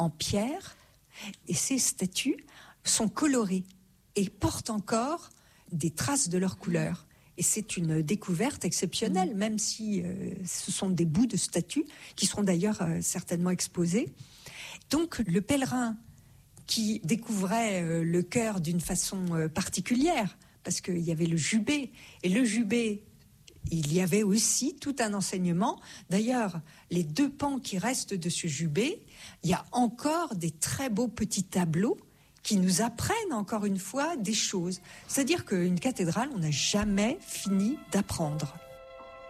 en pierre, et ces statues sont colorées et portent encore des traces de leur couleur. Et c'est une découverte exceptionnelle, même si ce sont des bouts de statues qui seront d'ailleurs certainement exposés. Donc le pèlerin qui découvrait le chœur d'une façon particulière, parce qu'il y avait le jubé, et le jubé, il y avait aussi tout un enseignement. D'ailleurs, les 2 pans qui restent de ce jubé, il y a encore des très beaux petits tableaux qui nous apprennent encore une fois des choses. C'est-à-dire qu'une cathédrale, on n'a jamais fini d'apprendre.